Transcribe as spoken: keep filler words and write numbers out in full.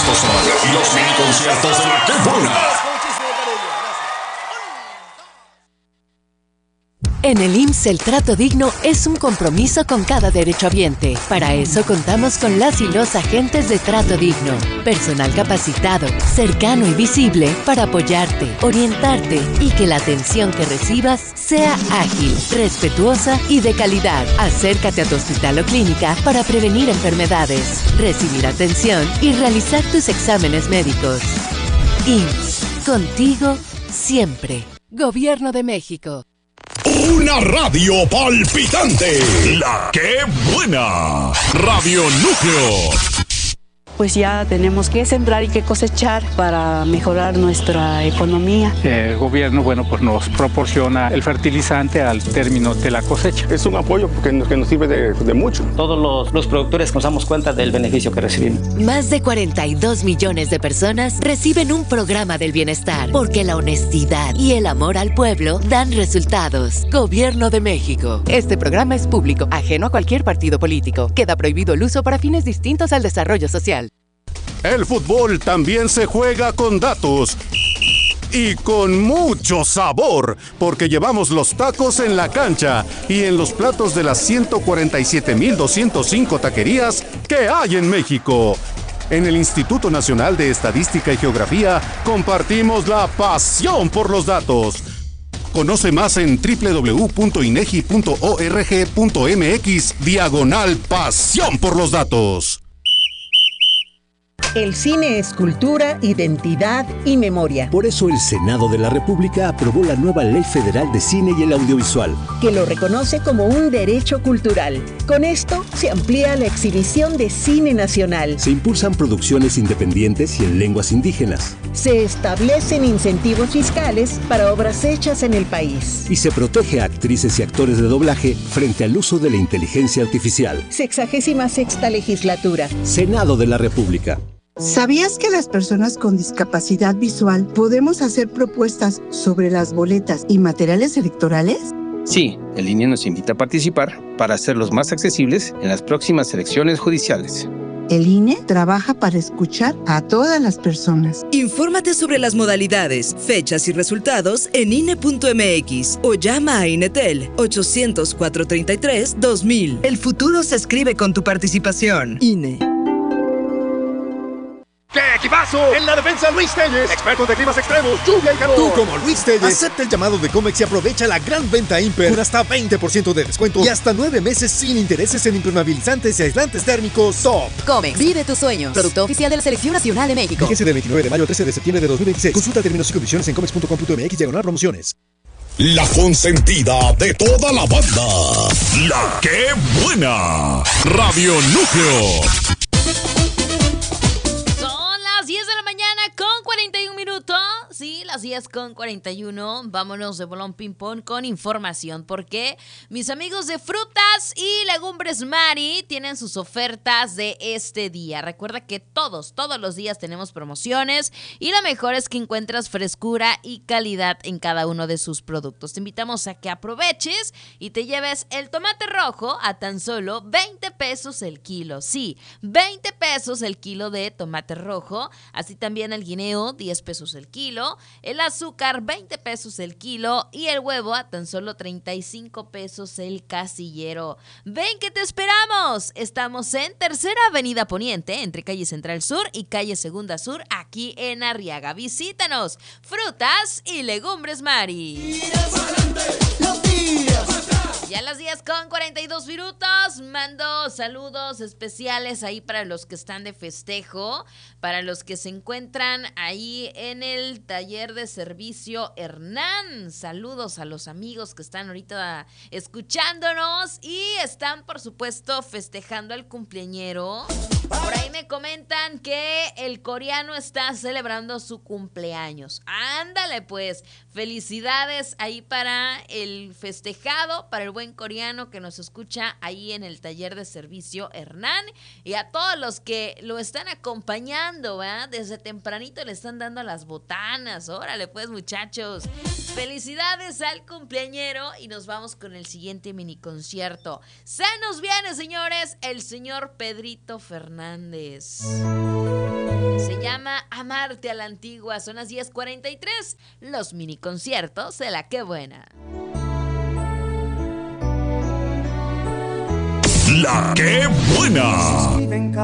Estos son los mini conciertos de la Que Buena. En el I M S S el trato digno es un compromiso con cada derechohabiente. Para eso contamos con las y los agentes de trato digno. Personal capacitado, cercano y visible para apoyarte, orientarte y que la atención que recibas sea ágil, respetuosa y de calidad. Acércate a tu hospital o clínica para prevenir enfermedades, recibir atención y realizar tus exámenes médicos. I M S S, contigo siempre. Gobierno de México. Una radio palpitante. La Que Buena. Radio Núcleo. Pues ya tenemos que sembrar y que cosechar para mejorar nuestra economía. El gobierno, bueno, pues nos proporciona el fertilizante al término de la cosecha. Es un apoyo que nos, que nos sirve de, de mucho. Todos los, los productores nos damos cuenta del beneficio que recibimos. Más de cuarenta y dos millones de personas reciben un programa del bienestar, porque la honestidad y el amor al pueblo dan resultados. Gobierno de México. Este programa es público, ajeno a cualquier partido político. Queda prohibido el uso para fines distintos al desarrollo social. El fútbol también se juega con datos y con mucho sabor, porque llevamos los tacos en la cancha y en los platos de las ciento cuarenta y siete mil doscientos cinco taquerías que hay en México. En el Instituto Nacional de Estadística y Geografía compartimos la pasión por los datos. Conoce más en doble u doble u doble u punto inegi punto org punto mx diagonal pasión por los datos. El cine es cultura, identidad y memoria. Por eso el Senado de la República aprobó la nueva Ley Federal de Cine y el Audiovisual, que lo reconoce como un derecho cultural. Con esto se amplía la exhibición de cine nacional. Se impulsan producciones independientes y en lenguas indígenas. Se establecen incentivos fiscales para obras hechas en el país. Y se protege a actrices y actores de doblaje frente al uso de la inteligencia artificial. Sexagésima sexta legislatura. Senado de la República. ¿Sabías que las personas con discapacidad visual podemos hacer propuestas sobre las boletas y materiales electorales? Sí, el I N E nos invita a participar para hacerlos más accesibles en las próximas elecciones judiciales. El I N E trabaja para escuchar a todas las personas. Infórmate sobre las modalidades, fechas y resultados en I N E punto M X o llama a Inetel ochocientos, cuatrocientos treinta y tres, dos mil. El futuro se escribe con tu participación. I N E. ¡Qué equipazo! En la defensa, Luis Telles, expertos de climas extremos, lluvia y calor. Tú, como Luis Telles, acepta el llamado de Comex y aprovecha la gran venta Imper con hasta veinte por ciento de descuento y hasta nueve meses sin intereses en impermeabilizantes y aislantes térmicos Top. Comex, vive tus sueños. Producto oficial de la Selección Nacional de México. Fíjese del veintinueve de mayo al trece de septiembre de dos mil veintiséis. Consulta términos y condiciones en comex punto com punto mx diagonal promociones. La consentida de toda la banda. La Que Buena. Radio Núcleo. Sí, las diez con cuarenta y uno. Vámonos de bolón ping pong con información, porque mis amigos de Frutas y Legumbres Mari tienen sus ofertas de este día. Recuerda que todos, todos los días tenemos promociones y lo mejor es que encuentras frescura y calidad en cada uno de sus productos. Te invitamos a que aproveches y te lleves el tomate rojo a tan solo veinte pesos el kilo. Sí, veinte pesos el kilo de tomate rojo. Así también el guineo, diez pesos el kilo. El azúcar, veinte pesos el kilo. Y el huevo a tan solo treinta y cinco pesos el casillero. ¡Ven que te esperamos! Estamos en Tercera Avenida Poniente, entre Calle Central Sur y Calle Segunda Sur, aquí en Arriaga. Visítanos. Frutas y Legumbres Mari. Ya a las diez con cuarenta y dos minutos, mando saludos especiales ahí para los que están de festejo, para los que se encuentran ahí en el taller de servicio Hernán. Saludos a los amigos que están ahorita escuchándonos y están, por supuesto, festejando al cumpleañero. Por ahí me comentan que el coreano está celebrando su cumpleaños. Ándale pues, felicidades ahí para el festejado, para el buen coreano que nos escucha ahí en el taller de servicio Hernán, y a todos los que lo están acompañando, ¿verdad? Desde tempranito le están dando las botanas. Órale pues, muchachos, felicidades al cumpleañero y nos vamos con el siguiente mini concierto. Se nos viene, señores, el señor Pedrito Fernández. Se llama llama Amarte a la Antigua. Son las diez cuarenta y tres. Los mini conciertos de La Qué Buena. La Qué Buena.